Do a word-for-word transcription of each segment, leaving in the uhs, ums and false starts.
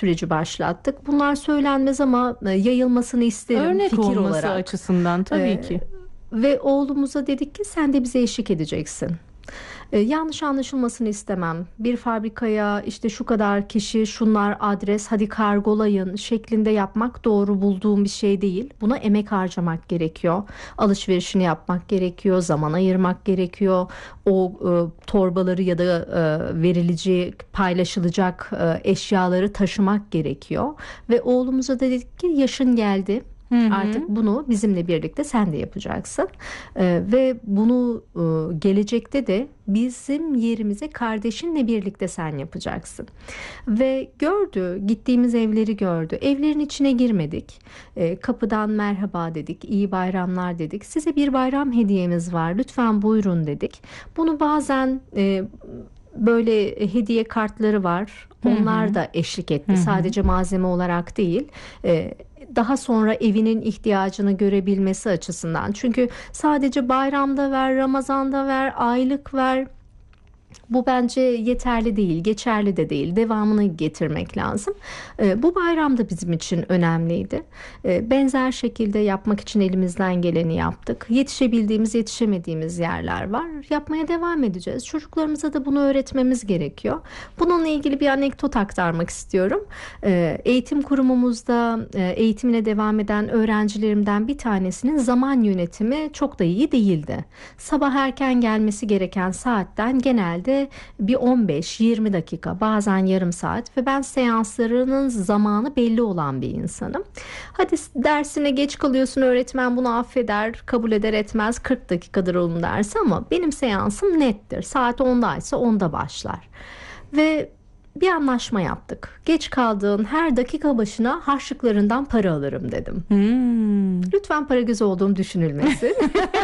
süreci başlattık. Bunlar söylenmez ama e, yayılmasını isterim Örnek fikir olması olarak. açısından tabii Ee, ki. Ve oğlumuza dedik ki sen de bize eşlik edeceksin. Ee, yanlış anlaşılmasını istemem. Bir fabrikaya işte şu kadar kişi, şunlar adres, hadi kargolayın şeklinde yapmak doğru bulduğum bir şey değil. Buna emek harcamak gerekiyor. Alışverişini yapmak gerekiyor, zaman ayırmak gerekiyor. O e, torbaları ya da e, verilecek, paylaşılacak e, eşyaları taşımak gerekiyor. Ve oğlumuza dedik ki yaşın geldi. Hı hı. Artık bunu bizimle birlikte sen de yapacaksın. Ee, ve bunu e, gelecekte de bizim yerimize kardeşinle birlikte sen yapacaksın. Ve gördü, gittiğimiz evleri gördü. Evlerin içine girmedik. Ee, kapıdan merhaba dedik, iyi bayramlar dedik. Size bir bayram hediyemiz var, lütfen buyurun dedik. Bunu bazen e, böyle hediye kartları var. Onlar Hı hı. da eşlik etti. Hı hı. Sadece malzeme olarak değil. E, daha sonra evinin ihtiyacını görebilmesi açısından. Çünkü sadece bayramda ver, Ramazan'da ver, aylık ver. Bu bence yeterli değil, geçerli de değil. Devamını getirmek lazım. E, bu bayram da bizim için önemliydi. E, benzer şekilde yapmak için elimizden geleni yaptık. Yetişebildiğimiz, yetişemediğimiz yerler var. Yapmaya devam edeceğiz. Çocuklarımıza da bunu öğretmemiz gerekiyor. Bununla ilgili bir anekdot aktarmak istiyorum. E, eğitim kurumumuzda e, eğitimine devam eden öğrencilerimden bir tanesinin zaman yönetimi çok da iyi değildi. Sabah erken gelmesi gereken saatten genelde bir on beş yirmi dakika, bazen yarım saat ve ben seanslarının zamanı belli olan bir insanım. Hadi dersine geç kalıyorsun, öğretmen bunu affeder, kabul eder etmez, kırk dakikadır onun dersi ama benim seansım nettir. Saat ondaysa onda başlar. Ve bir anlaşma yaptık. Geç kaldığın her dakika başına harçlıklarından para alırım dedim. Hmm. Lütfen para gözü olduğum düşünülmesin.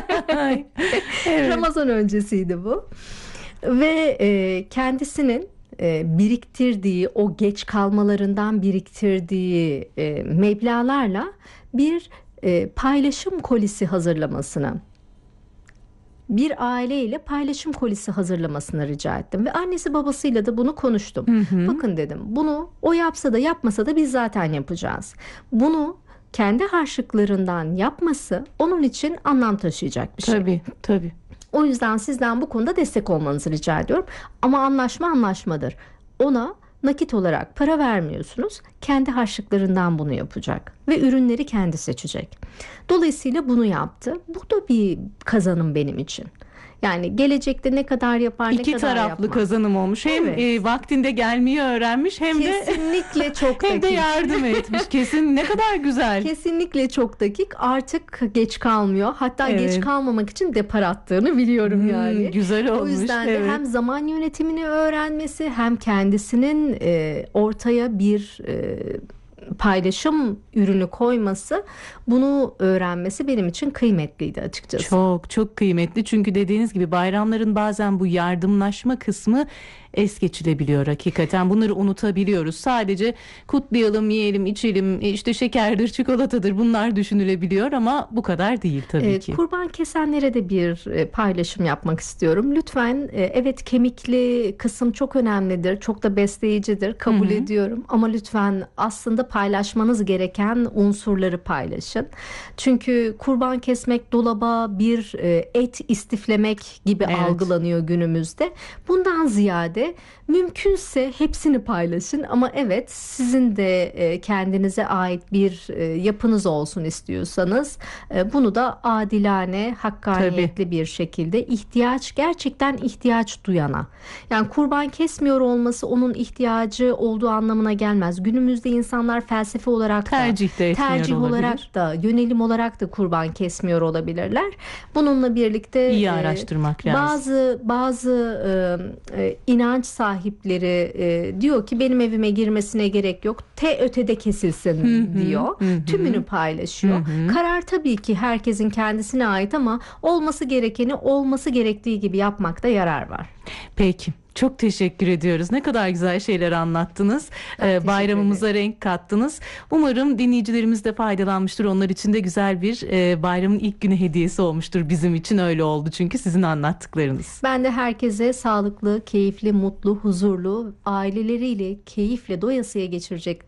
Evet. Ramazan öncesiydi bu. Ve e, kendisinin e, biriktirdiği, o geç kalmalarından biriktirdiği e, meblağlarla bir e, paylaşım kolisi hazırlamasını, bir aileyle paylaşım kolisi hazırlamasını rica ettim. Ve annesi babasıyla da bunu konuştum. Hı hı. Bakın dedim, bunu o yapsa da yapmasa da biz zaten yapacağız. Bunu kendi harçlıklarından yapması onun için anlam taşıyacak bir şey. Tabii, tabii. O yüzden sizden bu konuda destek olmanızı rica ediyorum. Ama anlaşma anlaşmadır. Ona nakit olarak para vermiyorsunuz. Kendi harçlıklarından bunu yapacak. Ve ürünleri kendi seçecek. Dolayısıyla bunu yaptı. Bu da bir kazanım benim için. Yani gelecekte ne kadar yapar, İki ne kadar taraflı yapmaz. kazanım olmuş. Hem Evet. e, vaktinde gelmeyi öğrenmiş hem de Kesinlikle çok hem de dakik. yardım etmiş. Kesin ne kadar güzel. Kesinlikle çok dakik. Artık geç kalmıyor. Hatta Evet. geç kalmamak için depar attığını biliyorum Hmm, yani. güzel olmuş. O yüzden de evet. hem zaman yönetimini öğrenmesi hem kendisinin e, ortaya bir e, paylaşım ürünü koyması, bunu öğrenmesi benim için kıymetliydi açıkçası. Çok çok kıymetli çünkü dediğiniz gibi bayramların bazen bu yardımlaşma kısmı es geçilebiliyor hakikaten. Bunları unutabiliyoruz. Sadece kutlayalım, yiyelim, içelim, işte şekerdir, çikolatadır, bunlar düşünülebiliyor ama bu kadar değil tabii Evet, ki. kurban kesenlere de bir e, paylaşım yapmak istiyorum. Lütfen e, evet, kemikli kısım çok önemlidir, çok da besleyicidir, kabul Hı hı. ediyorum. Ama lütfen aslında paylaşmanız gereken unsurları paylaşın. Çünkü kurban kesmek dolaba bir e, et istiflemek gibi Evet. algılanıyor günümüzde. Bundan ziyade mümkünse hepsini paylaşın. Ama evet, sizin de e, kendinize ait bir e, yapınız olsun istiyorsanız e, bunu da adilane, hakkaniyetli bir şekilde, ihtiyaç, gerçekten ihtiyaç duyana. Yani kurban kesmiyor olması onun ihtiyacı olduğu anlamına gelmez. Günümüzde insanlar felsefe olarak da, Tercih de etmiyor tercih olabilir. olarak da, yönelim olarak da kurban kesmiyor olabilirler. Bununla birlikte İyi e, araştırmak lazım. bazı bazı e, e, inanç sahipleri e, diyor ki benim evime girmesine gerek yok, te ötede kesilsin Hı hı, diyor. hı hı. Tümünü paylaşıyor. Hı hı. Karar tabii ki herkesin kendisine ait ama olması gerekeni olması gerektiği gibi yapmakta yarar var. Peki. Çok teşekkür ediyoruz. Ne kadar güzel şeyler anlattınız. Ben Ee, teşekkür bayramımıza renk kattınız. Umarım dinleyicilerimiz de faydalanmıştır. Onlar için de güzel bir e, bayramın ilk günü hediyesi olmuştur. Bizim için öyle oldu çünkü sizin anlattıklarınız. Ben de herkese sağlıklı, keyifli, mutlu, huzurlu, aileleriyle keyifle doyasıya geçirecek